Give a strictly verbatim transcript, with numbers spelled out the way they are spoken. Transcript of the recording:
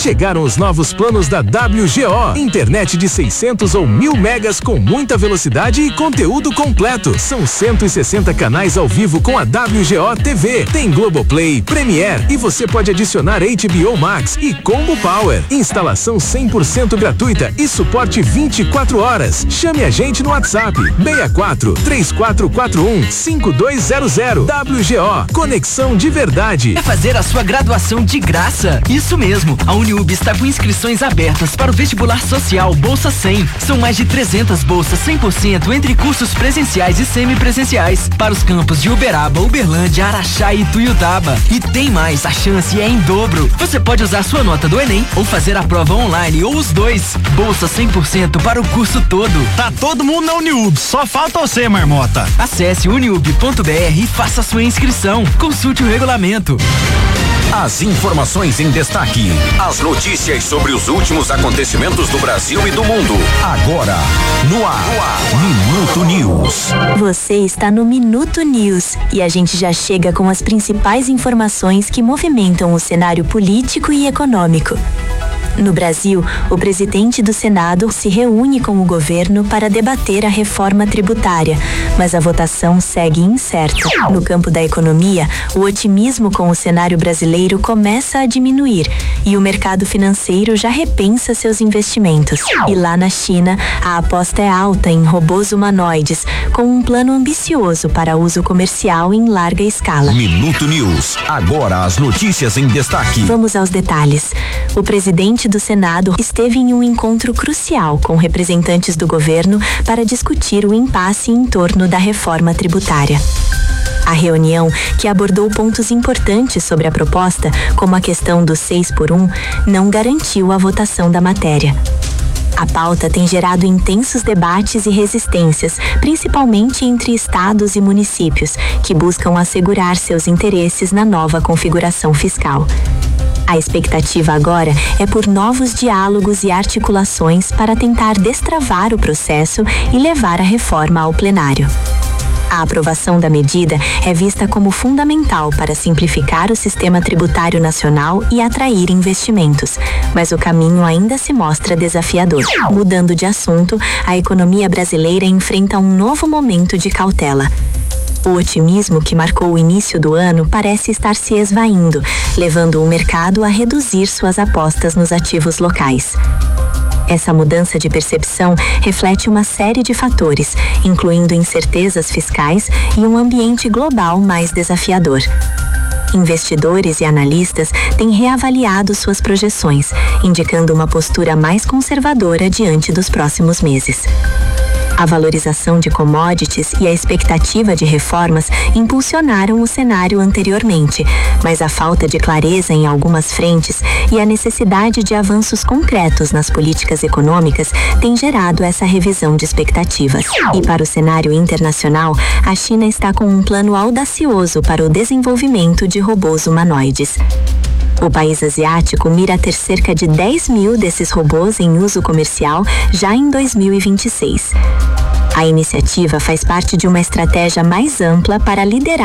Chegaram os novos planos da W G O. Internet de seiscentos ou mil megas com muita velocidade e conteúdo completo. São cento e sessenta canais ao vivo com a W G O T V. Tem Globoplay, Premiere e você pode adicionar H B O Max e Combo Power. Instalação cem por cento gratuita e suporte vinte e quatro horas. Chame a gente no WhatsApp seis quatro, três quatro quatro um, cinco dois zero zero. W G O, conexão de verdade. Quer fazer a sua graduação de graça? Isso mesmo, a Uniub está com inscrições abertas para o vestibular social Bolsa cem. São mais de trezentas bolsas cem por cento entre cursos presenciais e semipresenciais para os campos de Uberaba, Uberlândia, Araxá e Tuiutaba. E tem mais, a chance é em dobro. Você pode usar sua nota do Enem ou fazer a prova online ou os dois. Bolsa cem por cento para o curso todo. Tá todo mundo na Uniub, só falta você, marmota. Acesse uniub ponto br e faça sua inscrição. Consulte o regulamento. As informações em destaque. As notícias sobre os últimos acontecimentos do Brasil e do mundo. Agora, no ar, no ar. Minuto News. Você está no Minuto News e a gente já chega com as principais informações que movimentam o cenário político e econômico. No Brasil, o presidente do Senado se reúne com o governo para debater a reforma tributária, mas a votação segue incerta. No campo da economia, o otimismo com o cenário brasileiro começa a diminuir e o mercado financeiro já repensa seus investimentos. E lá na China, a aposta é alta em robôs humanoides, com um plano ambicioso para uso comercial em larga escala. Minuto News, agora as notícias em destaque. Vamos aos detalhes. O presidente do Senado esteve em um encontro crucial com representantes do governo para discutir o impasse em torno da reforma tributária. A reunião, que abordou pontos importantes sobre a proposta, como a questão do seis por um, não garantiu a votação da matéria. A pauta tem gerado intensos debates e resistências, principalmente entre estados e municípios, que buscam assegurar seus interesses na nova configuração fiscal. A expectativa agora é por novos diálogos e articulações para tentar destravar o processo e levar a reforma ao plenário. A aprovação da medida é vista como fundamental para simplificar o sistema tributário nacional e atrair investimentos, mas o caminho ainda se mostra desafiador. Mudando de assunto, a economia brasileira enfrenta um novo momento de cautela. O otimismo que marcou o início do ano parece estar se esvaindo, levando o mercado a reduzir suas apostas nos ativos locais. Essa mudança de percepção reflete uma série de fatores, incluindo incertezas fiscais e um ambiente global mais desafiador. Investidores e analistas têm reavaliado suas projeções, indicando uma postura mais conservadora diante dos próximos meses. A valorização de commodities e a expectativa de reformas impulsionaram o cenário anteriormente, mas a falta de clareza em algumas frentes e a necessidade de avanços concretos nas políticas econômicas tem gerado essa revisão de expectativas. E para o cenário internacional, a China está com um plano audacioso para o desenvolvimento de robôs humanoides. O país asiático mira ter cerca de dez mil desses robôs em uso comercial já em dois mil e vinte e seis. A iniciativa faz parte de uma estratégia mais ampla para liderar